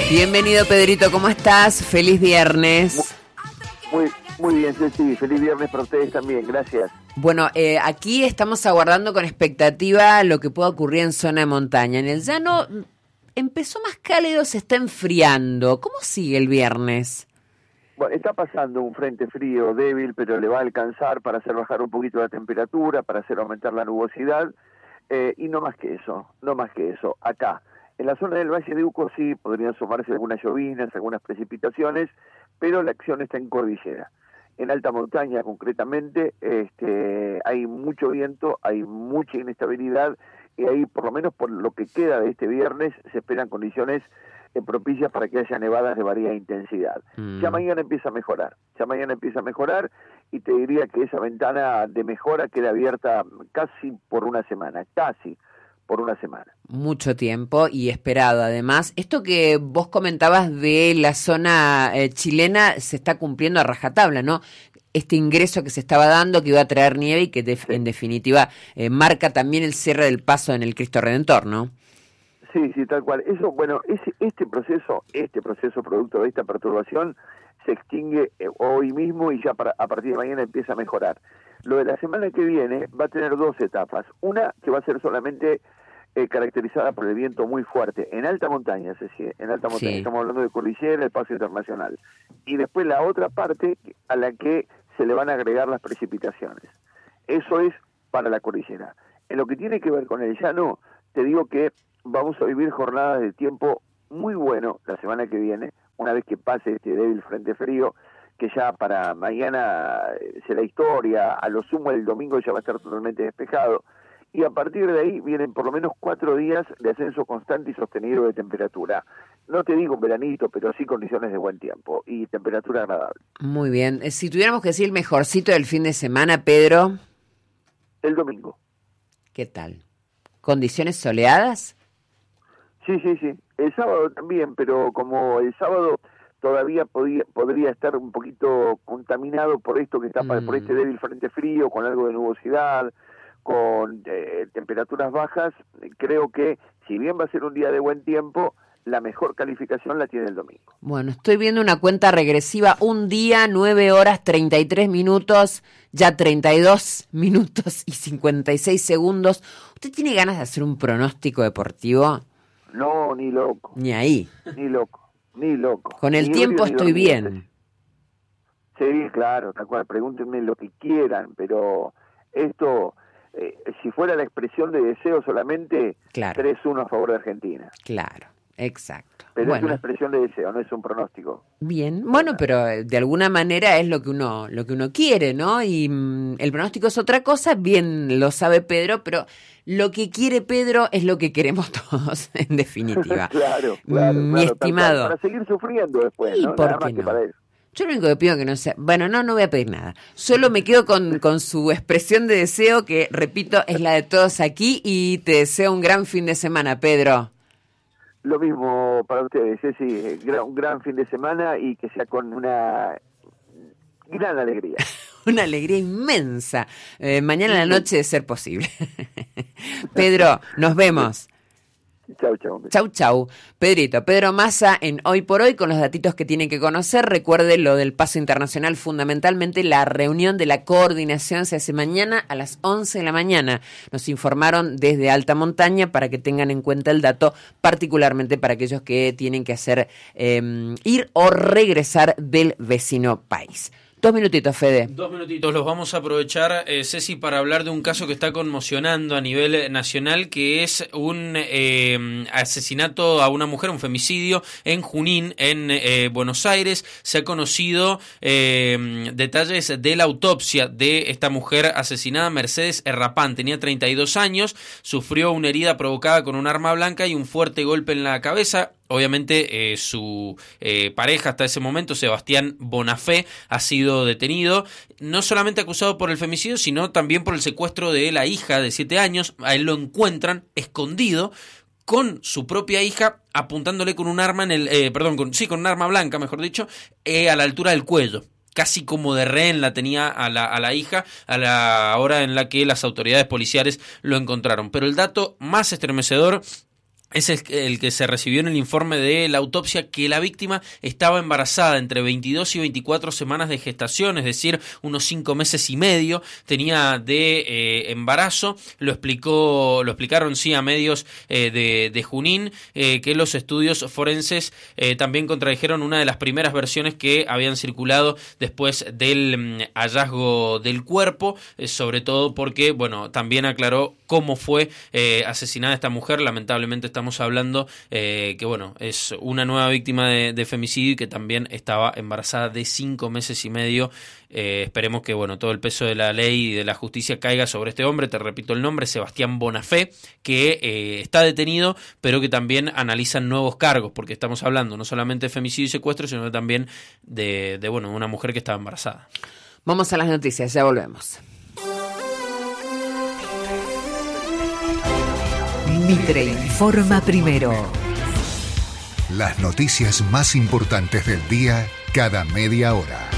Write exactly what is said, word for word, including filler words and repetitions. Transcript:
Bienvenido, Pedrito, ¿cómo estás? Feliz viernes. Muy, muy bien, Ceci, feliz viernes para ustedes también, gracias. Bueno, eh, aquí estamos aguardando con expectativa lo que pueda ocurrir en zona de montaña. En el llano empezó más cálido, se está enfriando. ¿Cómo sigue el viernes? Bueno, está pasando un frente frío débil, pero le va a alcanzar para hacer bajar un poquito la temperatura, para hacer aumentar la nubosidad, eh, y no más que eso, no más que eso. Acá, en la zona del Valle de Uco sí podrían sumarse algunas llovinas, algunas precipitaciones, pero la acción está en cordillera. En alta montaña, concretamente, este, hay mucho viento, hay mucha inestabilidad, y ahí, por lo menos por lo que queda de este viernes, se esperan condiciones eh, propicias para que haya nevadas de variada intensidad. Mm. Ya mañana empieza a mejorar, ya mañana empieza a mejorar, y te diría que esa ventana de mejora queda abierta casi por una semana, casi por una semana. Mucho tiempo y esperado. Además, esto que vos comentabas de la zona eh, chilena se está cumpliendo a rajatabla, ¿no? Este ingreso que se estaba dando, que iba a traer nieve y que de, sí. en definitiva eh, marca también el cierre del paso en el Cristo Redentor, ¿no? Sí, sí, tal cual. Eso, bueno, ese, este proceso, este proceso producto de esta perturbación se extingue eh, hoy mismo y ya para, a partir de mañana empieza a mejorar. Lo de la semana que viene va a tener dos etapas. Una que va a ser solamente eh, caracterizada por el viento muy fuerte, en alta montaña, es decir, en alta montaña, sí. Estamos hablando de cordillera, el paso internacional. Y después la otra parte a la que se le van a agregar las precipitaciones. Eso es para la cordillera. En lo que tiene que ver con el llano, te digo que vamos a vivir jornadas de tiempo muy bueno la semana que viene, una vez que pase este débil frente frío, que ya para mañana será historia, a lo sumo el domingo ya va a estar totalmente despejado, y a partir de ahí vienen por lo menos cuatro días de ascenso constante y sostenido de temperatura. No te digo un veranito, pero sí condiciones de buen tiempo y temperatura agradable. Muy bien. Si tuviéramos que decir el mejorcito del fin de semana, Pedro. El domingo. ¿Qué tal? ¿Condiciones soleadas? Sí, sí, sí. El sábado también, pero como el sábado todavía podía, podría estar un poquito contaminado por esto que está mm. por este débil frente frío, con algo de nubosidad, con eh, temperaturas bajas, creo que si bien va a ser un día de buen tiempo, la mejor calificación la tiene el domingo. Bueno, estoy viendo una cuenta regresiva, un día, nueve horas, treinta y tres minutos, ya treinta y dos minutos y cincuenta y seis segundos. ¿Usted tiene ganas de hacer un pronóstico deportivo? No, ni loco. Ni ahí. Ni loco, ni loco. Con el ni tiempo ni estoy bien. Sí, claro, tal cual, pregúntenme lo que quieran, pero esto, eh, si fuera la expresión de deseo solamente, claro. tres uno a favor de Argentina. Claro, exacto. Pero bueno. Es una expresión de deseo, no es un pronóstico. Bien, bueno, pero de alguna manera es lo que uno lo que uno quiere, ¿no? Y mmm, el pronóstico es otra cosa, bien lo sabe Pedro, pero lo que quiere Pedro es lo que queremos todos, en definitiva. claro, claro. Mi claro, estimado. Para seguir sufriendo después, ¿Y ¿no? por Nada qué más no? que para eso. Yo lo único que pido que no sea... Bueno, no, no voy a pedir nada. Solo me quedo con, con su expresión de deseo, que, repito, es la de todos aquí, y te deseo un gran fin de semana, Pedro. Lo mismo para ustedes, sí, sí, un gran fin de semana y que sea con una gran alegría. Una alegría inmensa. Eh, mañana a la noche, de ser posible. Pedro, nos vemos. Chau, chau. Chau, chau. Pedrito, Pedro Massa en Hoy por Hoy con los datitos que tienen que conocer. Recuerde lo del paso internacional, fundamentalmente la reunión de la coordinación se hace mañana a las once de la mañana. Nos informaron desde alta montaña para que tengan en cuenta el dato, particularmente para aquellos que tienen que hacer eh, ir o regresar del vecino país. Dos minutitos, Fede. Dos minutitos, los vamos a aprovechar, eh, Ceci, para hablar de un caso que está conmocionando a nivel nacional, que es un eh, asesinato a una mujer, un femicidio en Junín, en eh, Buenos Aires. Se ha conocido eh, detalles de la autopsia de esta mujer asesinada, Mercedes Errapán. Tenía treinta y dos años, sufrió una herida provocada con un arma blanca y un fuerte golpe en la cabeza. Obviamente eh, su eh, pareja hasta ese momento, Sebastián Bonafé, ha sido detenido, no solamente acusado por el femicidio, sino también por el secuestro de la hija de siete años. A él lo encuentran escondido con su propia hija, apuntándole con un arma en el, eh, perdón, con, sí, con un arma blanca, mejor dicho, eh, a la altura del cuello. Casi como de rehén la tenía a la, a la hija a la hora en la que las autoridades policiales lo encontraron. Pero el dato más estremecedor es el, el que se recibió en el informe de la autopsia, que la víctima estaba embarazada entre veintidós y veinticuatro semanas de gestación, es decir, unos cinco meses y medio tenía de eh, embarazo. Lo explicó, lo explicaron sí a medios eh, de, de Junín, eh, que los estudios forenses eh, también contradijeron una de las primeras versiones que habían circulado después del mm, hallazgo del cuerpo, eh, sobre todo porque, bueno, también aclaró cómo fue eh, asesinada esta mujer. Lamentablemente estamos hablando eh, que, bueno, es una nueva víctima de, de femicidio y que también estaba embarazada de cinco meses y medio. Eh, esperemos que, bueno, todo el peso de la ley y de la justicia caiga sobre este hombre. Te repito el nombre, Sebastián Bonafé, que eh, está detenido, pero que también analizan nuevos cargos, porque estamos hablando no solamente de femicidio y secuestro, sino también de, de bueno, una mujer que estaba embarazada. Vamos a las noticias, ya volvemos. Mitre informa primero. Las noticias más importantes del día cada media hora.